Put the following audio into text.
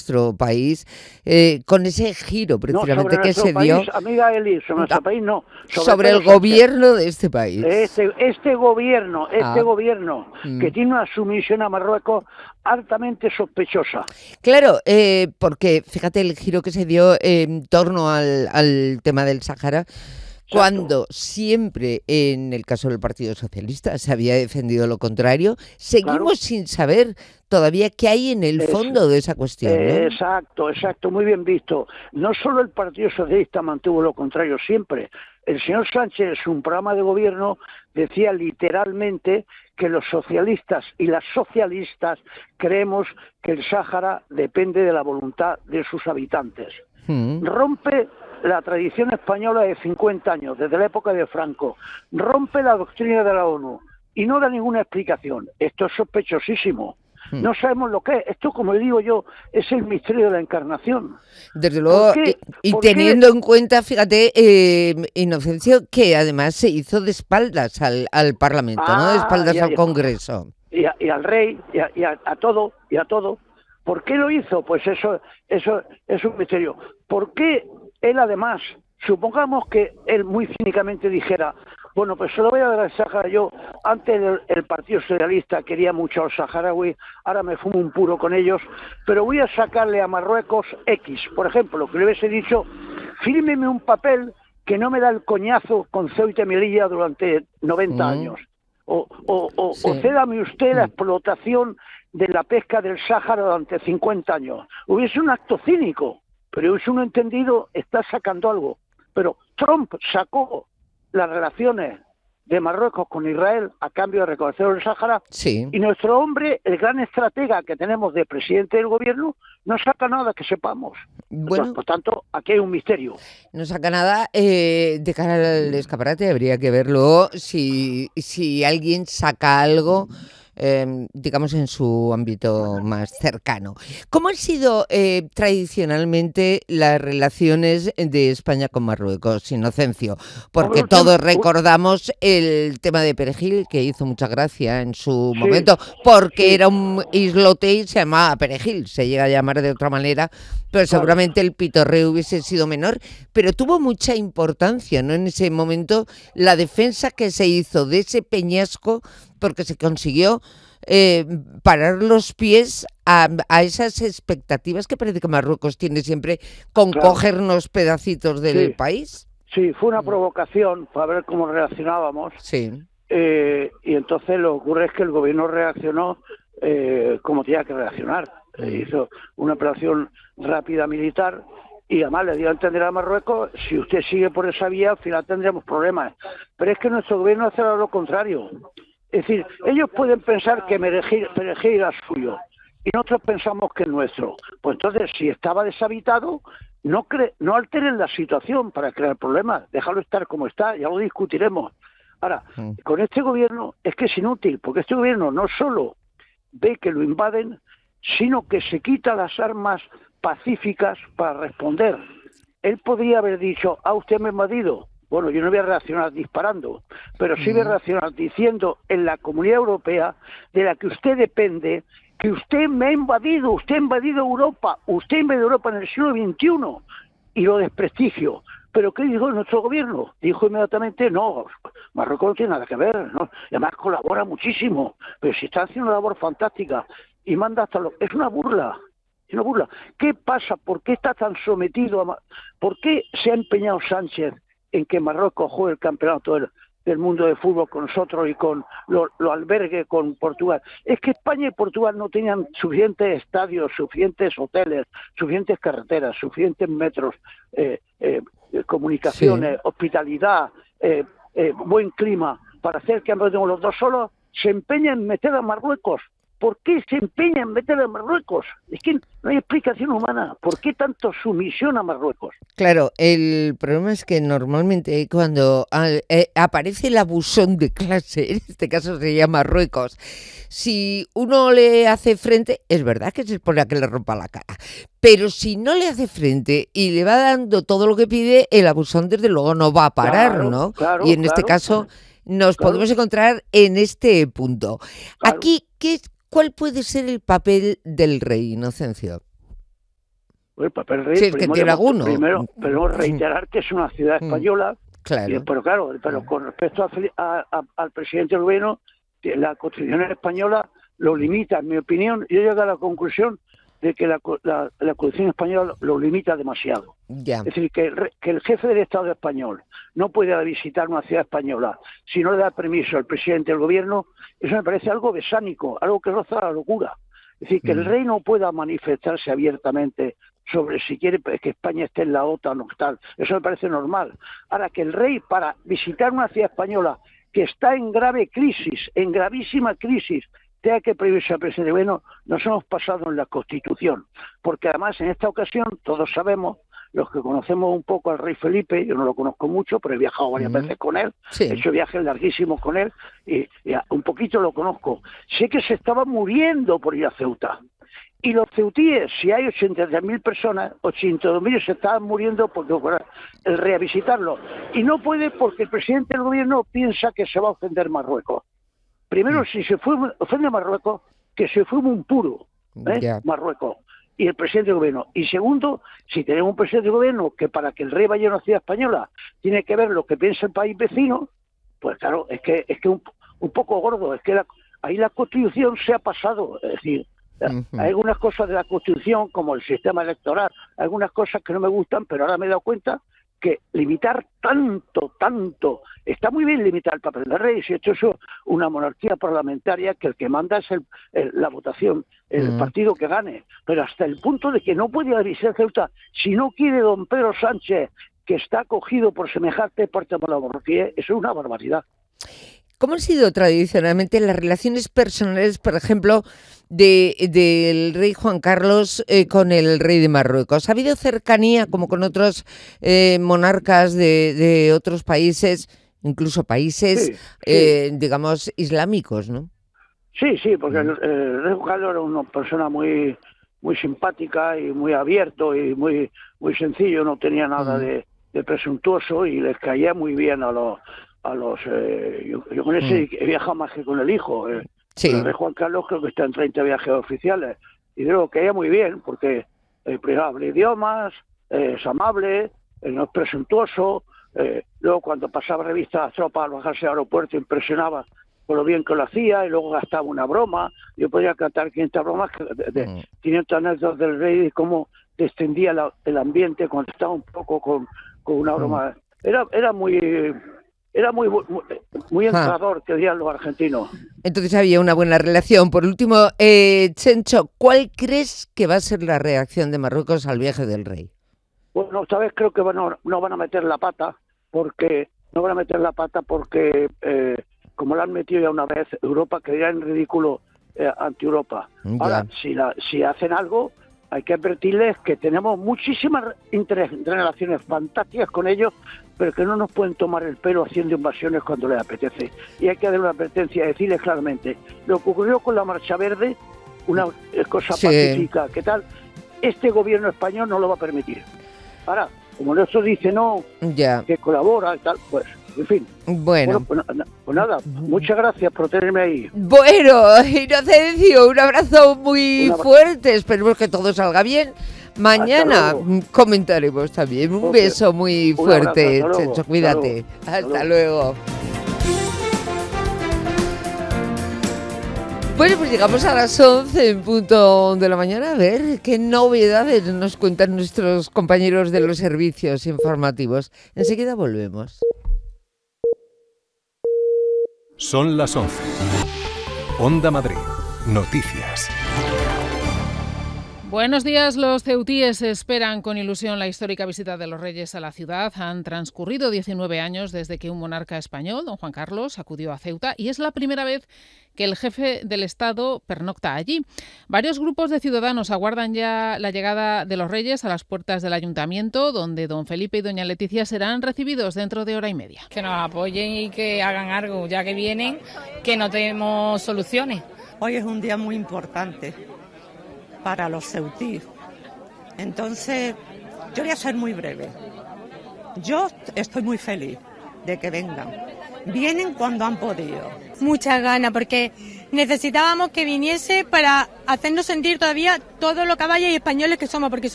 nuestro país, con ese giro No, precisamente sobre que nuestro se país, dio amiga Eli, sobre nuestro país no. sobre Pedro el Sánchez. gobierno de este país. Este gobierno Ah, que tiene una sumisión a Marruecos altamente sospechosa. claro, porque fíjate el giro que se dio en torno al tema del Sáhara, Exacto. cuando siempre en el caso del Partido Socialista se había defendido lo contrario, Claro. seguimos sin saber todavía qué hay en el Es, fondo de esa cuestión, ¿no? exacto, muy bien visto. No solo el Partido Socialista mantuvo lo contrario siempre. El señor Sánchez, en su programa de gobierno, decía literalmente que los socialistas y las socialistas creemos que el Sáhara depende de la voluntad de sus habitantes. Mm. Rompe la tradición española de 50 años, desde la época de Franco, rompe la doctrina de la ONU y no da ninguna explicación. Esto es sospechosísimo. Mm. No sabemos lo que es. Esto, como digo yo, es el misterio de la encarnación. Desde ¿Por luego, qué? y ¿Por qué? teniendo en cuenta, fíjate, Inocencio, que además se hizo de espaldas al Parlamento, ¿no? De Ah, espaldas al Congreso. y al rey, a todo, y a todo. ¿Por qué lo hizo? Pues eso es un misterio. ¿Por qué él además, supongamos que él muy cínicamente dijera, bueno, pues se lo voy a dar al Sáhara yo, antes el Partido Socialista quería mucho al saharaui, ahora me fumo un puro con ellos, pero voy a sacarle a Marruecos X, por ejemplo, que le hubiese dicho, fírmeme un papel que no me da el coñazo con Ceuta y Melilla durante 90 Mm, años. O sí. cédame usted la Mm. explotación de la pesca del Sáhara durante 50 años. Hubiese un acto cínico, pero hubiese uno entendido, está sacando algo. Pero Trump sacó las relaciones de Marruecos con Israel a cambio de reconocer el Sáhara, Sí. y nuestro hombre, el gran estratega que tenemos de presidente del gobierno, no saca nada que sepamos. Entonces, Bueno, por tanto, aquí hay un misterio. no saca nada de cara al escaparate. Habría que verlo si alguien saca algo, digamos, en su ámbito más cercano. ¿Cómo han sido tradicionalmente las relaciones de España con Marruecos, Inocencio? Porque todos recordamos el tema de Perejil, que hizo mucha gracia en su Sí, momento, porque sí, era un islote y se llamaba Perejil, se llega a llamar de otra manera, pero claro. seguramente el pitorreo hubiese sido menor, pero tuvo mucha importancia, ¿no? En ese momento, la defensa que se hizo de ese peñasco, porque se consiguió parar los pies a esas expectativas que parece que Marruecos tiene siempre con Claro, cogernos pedacitos del sí, país. sí, fue una provocación para ver cómo reaccionábamos, Sí. y entonces lo que ocurre es que el gobierno reaccionó como tenía que reaccionar. Mm. Hizo una operación rápida militar y además le dio a entender a Marruecos, si usted sigue por esa vía, al final tendremos problemas. Pero es que nuestro gobierno hace lo contrario. Es decir, ellos pueden pensar que Perejil era suyo y nosotros pensamos que es nuestro. Pues entonces, si estaba deshabitado, no alteren la situación para crear problemas, déjalo estar como está, ya lo discutiremos. Ahora, Mm. con este gobierno es que es inútil, porque este gobierno no solo ve que lo invaden, sino que se quita las armas pacíficas para responder. Él podría haber dicho, usted me ha invadido. Bueno, yo no voy a reaccionar disparando, pero sí voy a Mm. reaccionar diciendo en la Comunidad Europea, de la que usted depende, que usted me ha invadido, usted ha invadido Europa, usted invadió Europa en el siglo XXI, y lo desprestigio. ¿Pero qué dijo nuestro gobierno? Dijo inmediatamente, no, Marruecos no tiene nada que ver, ¿no? Además colabora muchísimo, pero si está haciendo una labor fantástica y manda hasta lo... Es una burla, es una burla. ¿Qué pasa? ¿Por qué está tan sometido a... ¿Por qué se ha empeñado Sánchez en que Marruecos juegue el campeonato del mundo de fútbol con nosotros y con lo albergue con Portugal? Es que España y Portugal no tenían suficientes estadios, suficientes hoteles, suficientes carreteras, suficientes metros, Sí. comunicaciones, hospitalidad, buen clima, para hacer que ambos los dos solos, se empeña en meter a Marruecos. ¿Por qué se empeña en meter a Marruecos? Es que no hay explicación humana. ¿Por qué tanto sumisión a Marruecos? Claro, el problema es que normalmente cuando aparece el abusón de clase, en este caso se llama Marruecos, si uno le hace frente, es verdad que se expone a que le rompa la cara, pero si no le hace frente y le va dando todo lo que pide, el abusón desde luego no va a parar, Claro, ¿no? Y claro, en este claro, caso nos claro, podemos encontrar en este punto. claro. Aquí, ¿cuál puede ser el papel del rey, Inocencio? Pues el papel rey, Sí, es que tiene alguno. Primero reiterar que es una ciudad española. Claro. Pero claro, con respecto al presidente del gobierno, la Constitución española lo limita, en mi opinión. Yo llego a la conclusión de que la Constitución española lo limita demasiado. Ya. Es decir, que el jefe del Estado español no puede visitar una ciudad española si no le da permiso al presidente del gobierno. Eso me parece algo besánico, algo que roza la locura. Es decir, que el rey no pueda manifestarse abiertamente sobre si quiere que España esté en la OTAN o tal. Eso me parece normal. Ahora, que el rey, para visitar una ciudad española que está en grave crisis, en gravísima crisis, tenga que prohibirse al presidente. Bueno, nos hemos pasado en la Constitución, porque además en esta ocasión todos sabemos, los que conocemos un poco al rey Felipe, yo no lo conozco mucho, pero he viajado varias veces con él, he hecho viajes larguísimos con él, y un poquito lo conozco. Sé que se estaba muriendo por ir a Ceuta. Y los ceutíes, si hay 83.000 personas, 82.000 se estaban muriendo porque el rey a visitarlo. Y no puede porque el presidente del gobierno piensa que se va a ofender Marruecos. Primero, si se ofende Marruecos, que se fume un puro, Marruecos, y el presidente del gobierno. Y segundo, si tenemos un presidente del gobierno que para que el rey vaya a una ciudad española tiene que ver lo que piensa el país vecino, pues claro, es que un poco gordo, es que ahí la Constitución se ha pasado, es decir, hay algunas cosas de la Constitución, como el sistema electoral, algunas cosas que no me gustan, pero ahora me he dado cuenta que limitar tanto, está muy bien limitar el papel del rey, si esto es una monarquía parlamentaria que el que manda es la votación, el partido que gane, pero hasta el punto de que no puede avisar Ceuta si no quiere don Pedro Sánchez, que está acogido por semejante parte por la monarquía, eso es una barbaridad. ¿Cómo han sido tradicionalmente las relaciones personales, por ejemplo, del rey Juan Carlos con el rey de Marruecos? ¿Ha habido cercanía como con otros monarcas de otros países, incluso países, digamos, islámicos, ¿no? Sí, porque el rey Juan Carlos era una persona muy simpática y muy abierto y muy sencillo, no tenía nada de presuntuoso y les caía muy bien a los yo con ese he viajado más que con el hijo. El rey Juan Carlos creo que está en 30 viajes oficiales y creo que caía muy bien porque habla idiomas, es amable, no es presuntuoso. Luego cuando pasaba revista a las tropas al bajarse al aeropuerto impresionaba por lo bien que lo hacía y luego gastaba una broma. Yo podría cantar 500 bromas, 500 anécdotas del rey y cómo descendía el ambiente cuando estaba un poco con una broma. Era muy entrador, que dirían los argentinos. Entonces había una buena relación. Por último, Chencho, ¿cuál crees que va a ser la reacción de Marruecos al viaje del rey? Bueno, esta vez creo que no van a meter la pata, porque como la han metido ya una vez, Europa quedaría en ridículo ante Europa. Ahora, si hacen algo, hay que advertirles que tenemos muchísimas relaciones fantásticas con ellos, pero que no nos pueden tomar el pelo haciendo invasiones cuando les apetece. Y hay que dar una advertencia, decirles claramente, lo que ocurrió con la Marcha Verde, una cosa pacífica, ¿qué tal? Este gobierno español no lo va a permitir. Ahora, como nuestro dice no, que colabora y tal, pues, en fin. Bueno, pues nada, muchas gracias por tenerme ahí. Bueno, Inocencio, un abrazo muy fuerte, esperemos que todo salga bien. Mañana comentaremos también. Un beso muy fuerte, Chencho, cuídate. Hasta luego. Bueno, pues llegamos a las 11 en punto de la mañana. A ver qué novedades nos cuentan nuestros compañeros de los servicios informativos. Enseguida volvemos. Son las 11. Onda Madrid. Noticias. Buenos días. Los ceutíes esperan con ilusión la histórica visita de los reyes a la ciudad. Han transcurrido 19 años desde que un monarca español, don Juan Carlos, acudió a Ceuta y es la primera vez que el jefe del Estado pernocta allí. Varios grupos de ciudadanos aguardan ya la llegada de los reyes a las puertas del ayuntamiento, donde don Felipe y doña Leticia serán recibidos dentro de hora y media. Que nos apoyen y que hagan algo, ya que vienen, que no tenemos soluciones. Hoy es un día muy importante para los ceutíes. Entonces, yo voy a ser muy breve. Yo estoy muy feliz de que vengan. Vienen cuando han podido. Muchas ganas, porque necesitábamos que viniese para hacernos sentir todavía todo lo caballos y españoles que somos, porque